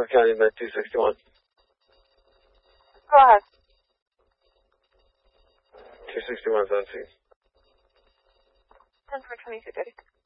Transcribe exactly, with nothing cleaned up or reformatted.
County Med two sixty-one. Go ahead. two sixty-one is on scene. ten for twenty-two thirty.